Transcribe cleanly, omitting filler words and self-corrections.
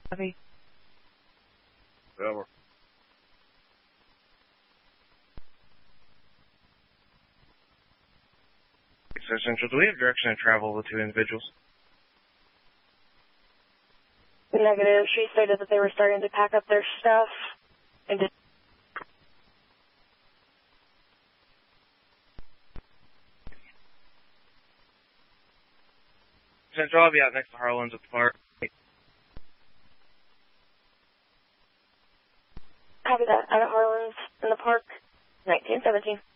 Copy. Over. Central, do we have direction of travel with 2 individuals? Negative. She stated that they were starting to pack up their stuff and just... Central, I'll be out next to Harlan's at the park. Copy that. Out at Harlan's in the park, 1917.